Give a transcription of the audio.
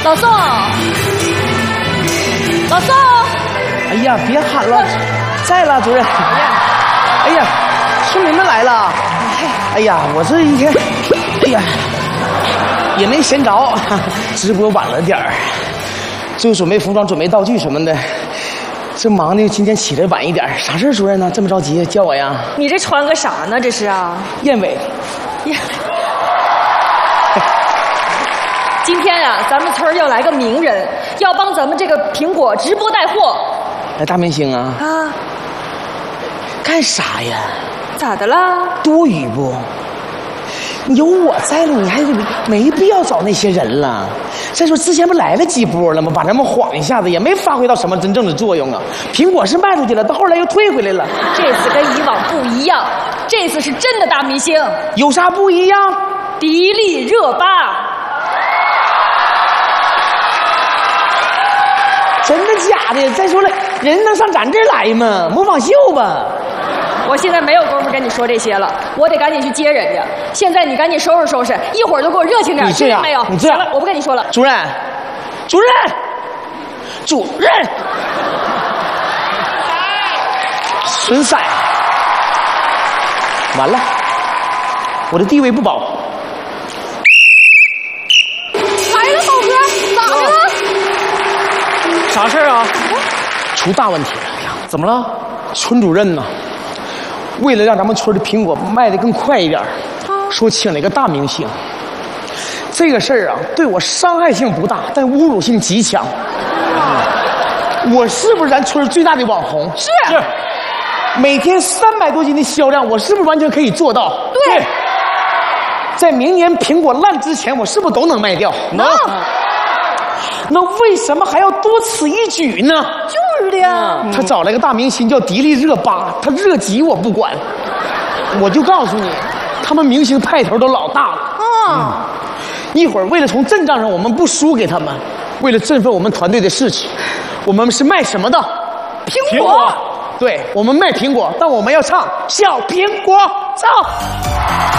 老宋，老宋！ 哎呀，别喊了，在了，主任。哎呀，村民们来了。哎呀，我这一天，哎呀，也没闲着，直播晚了点儿，就准备服装、准备道具什么的。这忙的今天起来晚一点，啥事儿，主任呢？这么着急叫我呀？ 你这穿个啥呢？这是啊？ 燕尾。 今天呀，咱们村要来个名人，要帮咱们这个苹果直播带货。 来大明星啊？ 啊？ 干啥呀？ 咋的了？ 多余不？有我在了，你还没必要找那些人了。再说之前不来了几波了吗？把咱们晃一下子，也没发挥到什么真正的作用啊。苹果是卖出去了，到后来又退回来了。 这次跟以往不一样，这次是真的大明星。 有啥不一样？ 迪丽热巴。 真的假的？再说了，人能上咱这儿来吗？模仿秀吧。 我现在没有功夫跟你说这些了，我得赶紧去接人家。现在你赶紧收拾收拾，一会儿就给我热情点。 你这样没有？ 你这样， 行了，我不跟你说了。 主任，主任，主任，损色，完了，我的地位不保。 来了，宝哥，咋的了？ 啥事啊？出大问题了！哎呀，怎么了？村主任呢？为了让咱们村的苹果卖得更快一点，说请了一个大明星。这个事儿啊，对我伤害性不大，但侮辱性极强。我是不是咱村最大的网红？ 是。 每天300多斤的销量，我是不是完全可以做到？ 对。 在明年苹果烂之前，我是不是都能卖掉？ 能。 那为什么还要多此一举呢？ 就是的呀。 他找了个大明星叫迪丽热巴，他热极我不管，我就告诉你，他们明星派头都老大了。一会儿为了从阵仗上我们不输给他们，为了振奋我们团队的士气，我们是卖什么的？ 苹果。 对，我们卖苹果，但我们要唱小苹果，唱。